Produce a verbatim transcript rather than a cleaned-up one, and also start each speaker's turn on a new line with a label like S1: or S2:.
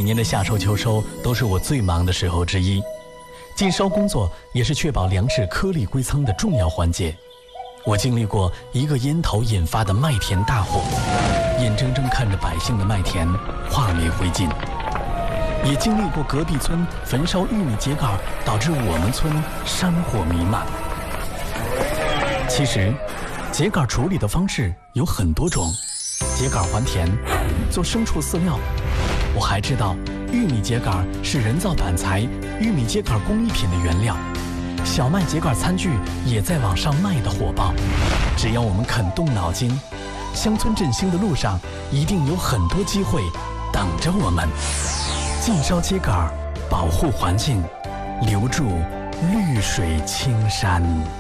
S1: 年的夏收秋收都是我最忙的时候之一，禁烧工作也是确保粮食颗粒归仓的重要环节。我经历过一个烟头引发的麦田大火，眼睁睁看着百姓的麦田化为灰烬，也经历过隔壁村焚烧玉米秸秆导致我们村山火弥漫。其实秸秆处理的方式有很多种，秸秆还田，做牲畜饲料。我还知道玉米秸秆是人造板材、玉米秸秆工艺品的原料，小麦秸秆餐具也在往上卖得火爆。只要我们肯动脑筋，乡村振兴的路上一定有很多机会等着我们。禁烧秸秆，保护环境，留住绿水青山。